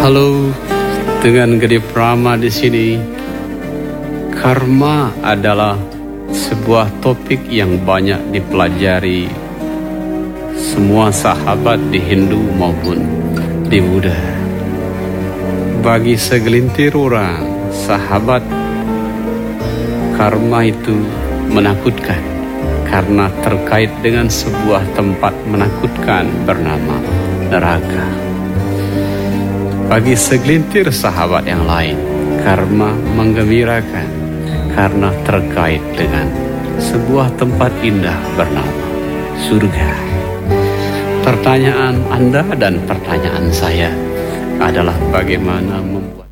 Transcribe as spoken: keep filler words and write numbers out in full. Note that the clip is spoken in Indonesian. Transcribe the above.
Halo, dengan Gede Prama di sini. Karma adalah sebuah topik yang banyak dipelajari semua sahabat di Hindu maupun di Buddha. Bagi segelintir orang, sahabat karma itu menakutkan karena terkait dengan sebuah tempat menakutkan bernama neraka. Bagi segelintir sahabat yang lain, karma menggembirakan karena terkait dengan sebuah tempat indah bernama surga. Pertanyaan Anda dan pertanyaan saya adalah bagaimana membuat